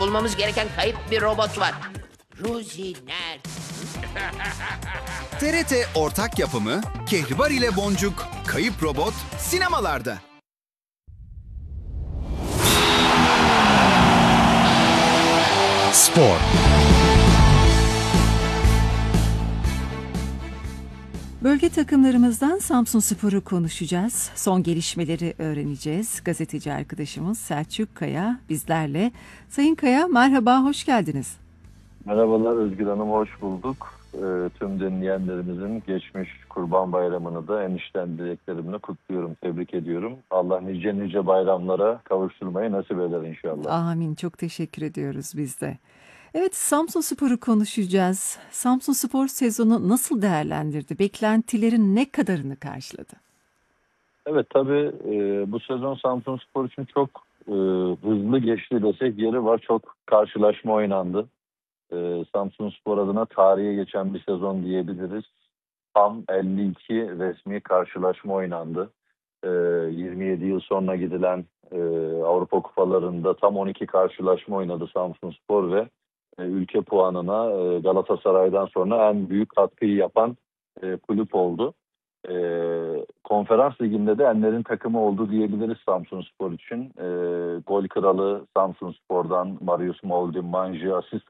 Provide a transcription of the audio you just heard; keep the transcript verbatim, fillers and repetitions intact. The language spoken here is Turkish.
bulmamız gereken kayıp bir robot var. Rosie nerede? T R T ortak yapımı Kehribar ile Boncuk, Kayıp Robot sinemalarda. Spor. Bölge takımlarımızdan Samsunspor'u konuşacağız. Son gelişmeleri öğreneceğiz. Gazeteci arkadaşımız Selçuk Kaya bizlerle. Sayın Kaya, merhaba, hoş geldiniz. Merhabalar Özgür Hanım, hoş bulduk. Ee, tüm dinleyenlerimizin geçmiş Kurban Bayramı'nı da en içten dileklerimle kutluyorum, tebrik ediyorum. Allah nice nice bayramlara kavuşturmayı nasip eder inşallah. Amin, çok teşekkür ediyoruz biz de. Evet, Samsunspor'u konuşacağız. Samsunspor sezonu nasıl değerlendirdi? Beklentilerin ne kadarını karşıladı? Evet, tabii e, bu sezon Samsunspor için çok e, hızlı geçti desek yeri var. Çok karşılaşma oynandı. E, Samsunspor adına tarihe geçen bir sezon diyebiliriz. Tam elli iki resmi karşılaşma oynandı. E, yirmi yedi yıl sonra gidilen e, Avrupa Kupalarında tam on iki karşılaşma oynadı Samsunspor ve e, ülke puanına e, Galatasaray'dan sonra en büyük katkıyı yapan e, kulüp oldu. E, konferans liginde de enlerin takımı oldu diyebiliriz Samsunspor için. E, gol kralı Samsunspor'dan Marius Moldin Manji, asist